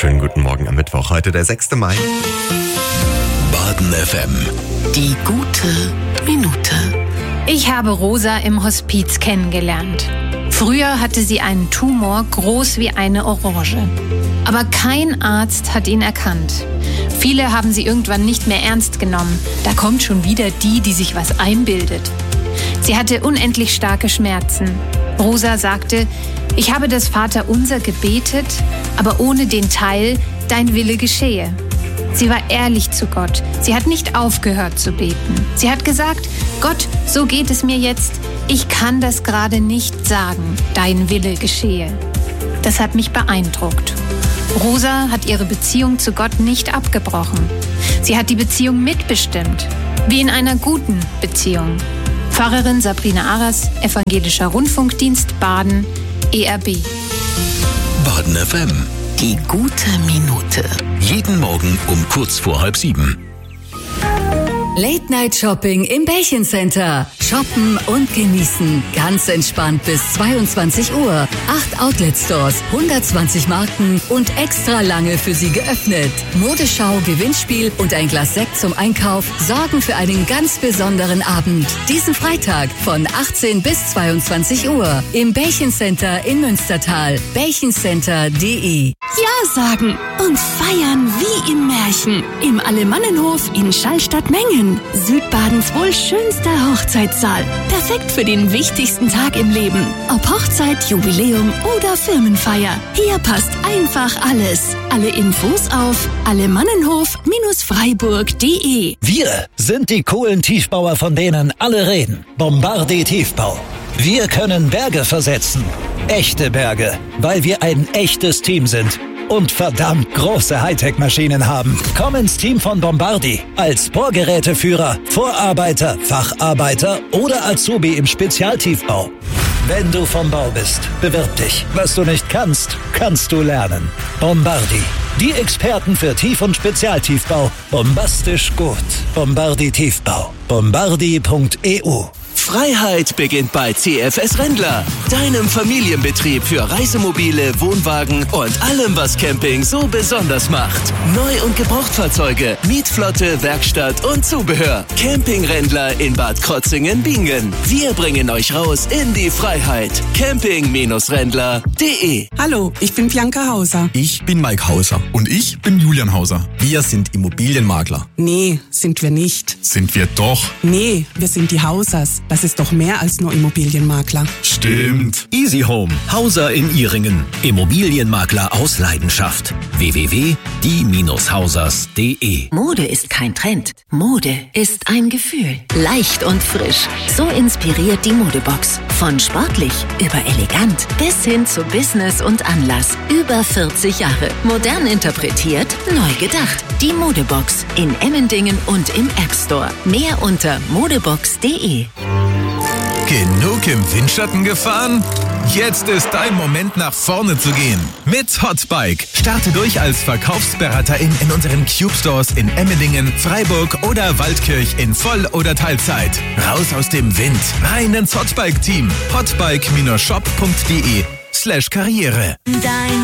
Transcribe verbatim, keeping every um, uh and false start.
Schönen guten Morgen am Mittwoch, heute der sechster Mai. Baden F M. Die gute Minute. Ich habe Rosa im Hospiz kennengelernt. Früher hatte sie einen Tumor groß wie eine Orange. Aber kein Arzt hat ihn erkannt. Viele haben sie irgendwann nicht mehr ernst genommen. Da kommt schon wieder die, die sich was einbildet. Sie hatte unendlich starke Schmerzen. Rosa sagte, ich habe das Vaterunser gebetet, aber ohne den Teil, dein Wille geschehe. Sie war ehrlich zu Gott. Sie hat nicht aufgehört zu beten. Sie hat gesagt, Gott, so geht es mir jetzt. Ich kann das gerade nicht sagen, dein Wille geschehe. Das hat mich beeindruckt. Rosa hat ihre Beziehung zu Gott nicht abgebrochen. Sie hat die Beziehung mitbestimmt, wie in einer guten Beziehung. Pfarrerin Sabrina Arras, Evangelischer Rundfunkdienst Baden, E R B. Baden F M. Die gute Minute. Jeden Morgen um kurz vor halb sieben. Late-Night-Shopping im Bällchencenter. Shoppen und genießen. Ganz entspannt bis zweiundzwanzig Uhr. Acht Outlet-Stores, hundertzwanzig Marken und extra lange für Sie geöffnet. Modeschau, Gewinnspiel und ein Glas Sekt zum Einkauf sorgen für einen ganz besonderen Abend. Diesen Freitag von achtzehn bis zweiundzwanzig Uhr im Bällchencenter in Münstertal. bällchencenter punkt de. Ja sagen und feiern wie im Märchen. Im Alemannenhof in Schallstatt-Mengen. Südbadens wohl schönster Hochzeitssaal. Perfekt für den wichtigsten Tag im Leben. Ob Hochzeit, Jubiläum oder Firmenfeier. Hier passt einfach alles. Alle Infos auf alemannenhof Freiburg punkt de. Wir sind die coolen Tiefbauer, von denen alle reden. Bombardier Tiefbau. Wir können Berge versetzen. Echte Berge, weil wir ein echtes Team sind. Und verdammt große Hightech-Maschinen haben. Komm ins Team von Bombardier. Als Bohrgeräteführer, Vorarbeiter, Facharbeiter oder Azubi im Spezialtiefbau. Wenn du vom Bau bist, bewirb dich. Was du nicht kannst, kannst du lernen. Bombardier. Die Experten für Tief- und Spezialtiefbau. Bombastisch gut. Bombardier Tiefbau. Bombardier punkt e u. Freiheit beginnt bei C F S Rendler, deinem Familienbetrieb für Reisemobile, Wohnwagen und allem, was Camping so besonders macht. Neu- und Gebrauchtfahrzeuge, Mietflotte, Werkstatt und Zubehör. Camping Rendler in Bad Krotzingen-Bingen. Wir bringen euch raus in die Freiheit. camping Rendler punkt de. Hallo, ich bin Bianca Hauser. Ich bin Mike Hauser. Und ich bin Julian Hauser. Wir sind Immobilienmakler. Nee, sind wir nicht. Sind wir doch. Nee, wir sind die Hausers. Das ist doch mehr als nur Immobilienmakler. Stimmt. Easy Home, Hauser in Ihringen. Immobilienmakler aus Leidenschaft. w w w punkt die hausers punkt de. Mode ist kein Trend. Mode ist ein Gefühl. Leicht und frisch. So inspiriert die Modebox. Von sportlich über elegant bis hin zu Business und Anlass. Über vierzig Jahre. Modern interpretiert, neu gedacht. Die Modebox in Emmendingen und im App Store. Mehr unter modebox punkt de. Genug im Windschatten gefahren? Jetzt ist dein Moment, nach vorne zu gehen. Mit Hotbike. Starte durch als Verkaufsberaterin in unseren Cube Stores in Emmendingen, Freiburg oder Waldkirch in Voll- oder Teilzeit. Raus aus dem Wind, rein ins Hotbike-Team. hotbike Bindestrich shop punkt de slash Karriere. Dein